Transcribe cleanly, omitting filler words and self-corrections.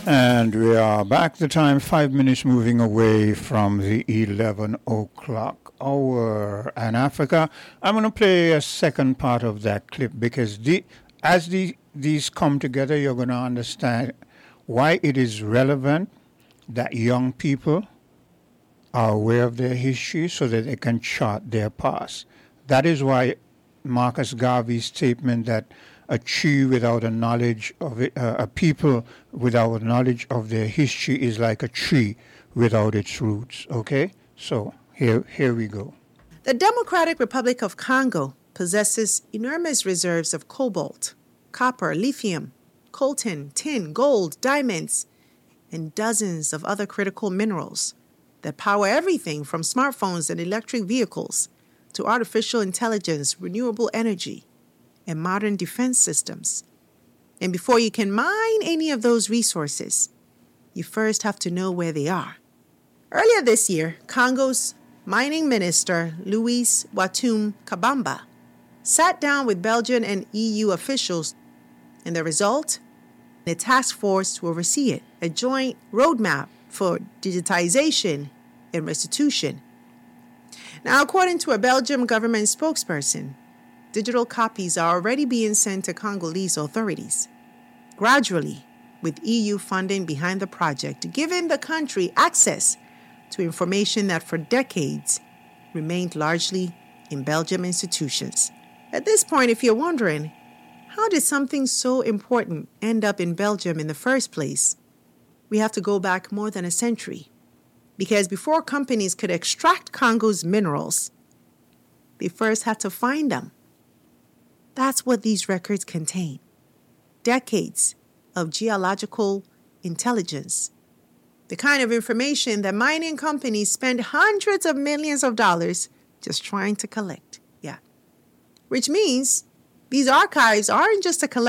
And we are back. The time 5 minutes moving away from the 11 o'clock hour in Africa. I'm going to play a second part of that clip because these come together, you're going to understand why it is relevant that young people are aware of their history so that they can chart their past. That is why Marcus Garvey's statement that a tree without a knowledge of it, a people without a knowledge of their history is like a tree without its roots. Okay? So here we go. The Democratic Republic of Congo possesses enormous reserves of cobalt, copper, lithium, coltan, tin, gold, diamonds, and dozens of other critical minerals that power everything from smartphones and electric vehicles to artificial intelligence, renewable energy, and modern defense systems. And before you can mine any of those resources, you first have to know where they are. Earlier this year, Congo's mining minister, Louis Watum Kabamba, sat down with Belgian and EU officials, and the result? A task force to oversee it, a joint roadmap for digitization and restitution. Now, according to a Belgian government spokesperson, digital copies are already being sent to Congolese authorities, gradually with EU funding behind the project, giving the country access to information that for decades remained largely in Belgian institutions. At this point, if you're wondering, how did something so important end up in Belgium in the first place? We have to go back more than a century, because before companies could extract Congo's minerals, they first had to find them. That's what these records contain. Decades of geological intelligence. The kind of information that mining companies spend hundreds of millions of dollars just trying to collect. Yeah. Which means these archives aren't just a collection